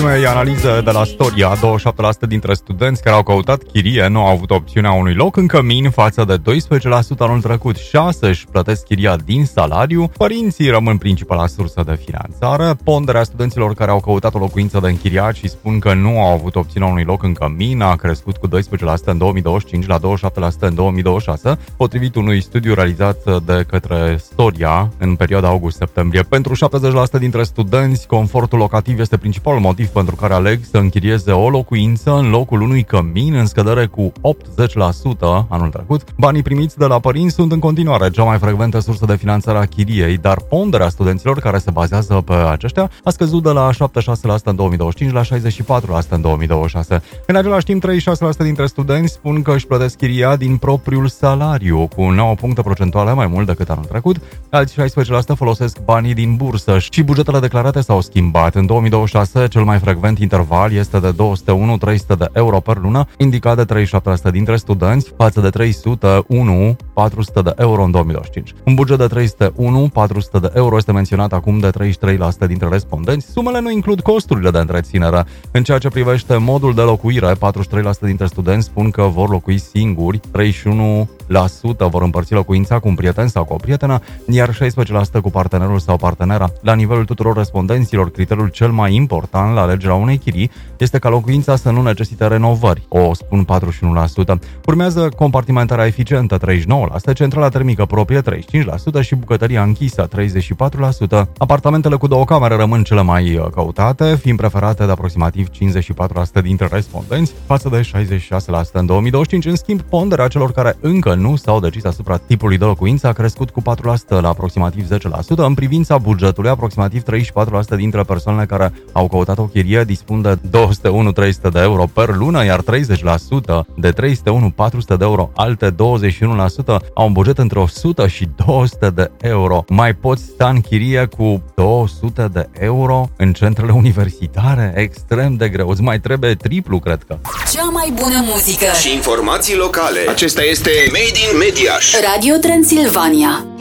Analiză de la Storia, 27% dintre studenți care au căutat chirie nu au avut opțiunea unui loc în cămin față de 12% anul trecut. 6 își plătesc chiria din salariu. Părinții rămân principala sursă de finanțare. Ponderea studenților care au căutat o locuință de închiriat și spun că nu au avut opțiunea unui loc în cămin a crescut cu 12% în 2025 la 27% în 2026, potrivit unui studiu realizat de către Storia în perioada august-septembrie. Pentru 70% dintre studenți, confortul locativ este principalul motiv pentru care aleg să închirieze o locuință în locul unui cămin, în scădere cu 80% anul trecut. Banii primiți de la părinți sunt în continuare cea mai frecventă sursă de finanțare a chiriei, dar ponderea studenților care se bazează pe aceștia a scăzut de la 76% în 2025 la 64% în 2026. În același timp, 36% dintre studenți spun că își plătesc chiria din propriul salariu, cu 9 puncte procentuale mai mult decât anul trecut. Alți 16% folosesc banii din bursă și bugetele declarate s-au schimbat. În 2026, cel mai frecvent interval este de 201-300 de euro per lună, indicat de 37% dintre studenți, față de 301-400 de euro în 2025. Un buget de 301-400 de euro este menționat acum de 33% dintre respondenți. Sumele nu includ costurile de întreținere. În ceea ce privește modul de locuire, 43% dintre studenți spun că vor locui singuri, 31% vor împărți locuința cu un prieten sau cu o prietenă, iar 16% cu partenerul sau partenera. La nivelul tuturor respondenților, criteriul cel mai important la alegerea unei chirii este ca locuința să nu necesite renovări, o spun 41%. Urmează compartimentarea eficientă, 39%, centrala termică proprie, 35% și bucătăria închisă, 34%. Apartamentele cu 2 camere rămân cele mai căutate, fiind preferate de aproximativ 54% dintre respondenți, față de 66% în 2025. În schimb, ponderea celor care încă nu s-au decis asupra tipului de locuință a crescut cu 4% la aproximativ 10%. În privința bugetului, aproximativ 34% dintre persoanele care au căutat o chirie dispun de 201-300 de euro per lună, iar 30% de 301-400 de euro, alte 21% au un buget între 100 și 200 de euro. Mai poți sta în chirie cu 200 de euro în centrele universitare? Extrem de greu. Îți mai trebuie triplu, cred că. Cea mai bună muzică și informații locale. Acesta este Made in Mediaș. Radio Transilvania.